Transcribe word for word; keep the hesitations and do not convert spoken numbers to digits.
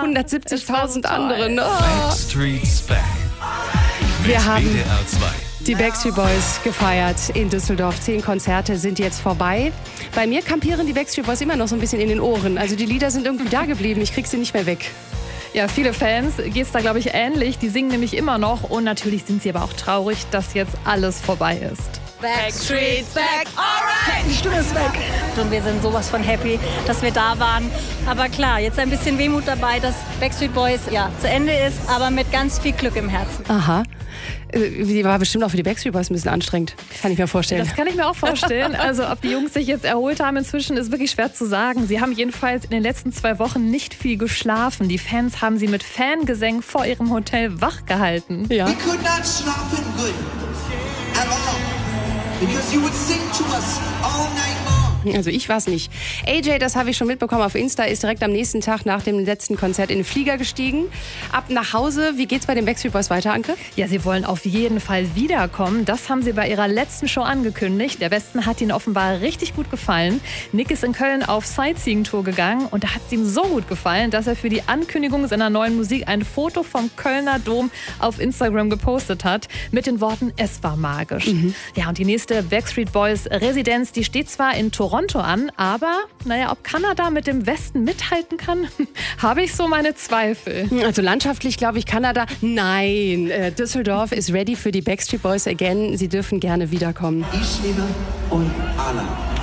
hundertsiebzigtausend anderen. Oh. Backstreet's Back. Wir haben B D R zwei. die Backstreet Boys gefeiert in Düsseldorf. Zehn Konzerte sind jetzt vorbei. Bei mir kampieren die Backstreet Boys immer noch so ein bisschen in den Ohren. Also die Lieder sind irgendwie da geblieben. Ich krieg sie nicht mehr weg. Ja, viele Fans geht es da, glaube ich, ähnlich. Die singen nämlich immer noch. Und natürlich sind sie aber auch traurig, dass jetzt alles vorbei ist. Backstreet's back, alright! Die Stimme ist weg. Und wir sind sowas von happy, dass wir da waren. Aber klar, jetzt ein bisschen Wehmut dabei, dass Backstreet Boys ja zu Ende ist, aber mit ganz viel Glück im Herzen. Aha. Die war bestimmt auch für die Backstreet Boys ein bisschen anstrengend. Kann ich mir vorstellen. Das kann ich mir auch vorstellen. Also ob die Jungs sich jetzt erholt haben inzwischen, ist wirklich schwer zu sagen. Sie haben jedenfalls in den letzten zwei Wochen nicht viel geschlafen. Die Fans haben sie mit Fangesängen vor ihrem Hotel wachgehalten. Ja. We could not schlafen good at all because you would sing to us all night long. Also ich war's nicht. A J, das habe ich schon mitbekommen auf Insta, ist direkt am nächsten Tag nach dem letzten Konzert in den Flieger gestiegen. Ab nach Hause. Wie geht's bei den Backstreet Boys weiter, Anke? Ja, sie wollen auf jeden Fall wiederkommen. Das haben sie bei ihrer letzten Show angekündigt. Der Westen hat ihnen offenbar richtig gut gefallen. Nick ist in Köln auf Sightseeing-Tour gegangen und da hat es ihm so gut gefallen, dass er für die Ankündigung seiner neuen Musik ein Foto vom Kölner Dom auf Instagram gepostet hat mit den Worten, es war magisch. Mhm. Ja, und die nächste Backstreet Boys Residenz, die steht zwar in Toronto an, aber naja, ob Kanada mit dem Westen mithalten kann, habe ich so meine Zweifel. Also landschaftlich glaube ich Kanada, nein. Äh, Düsseldorf ist ready für die Backstreet Boys again. Sie dürfen gerne wiederkommen. Ich liebe und Anna.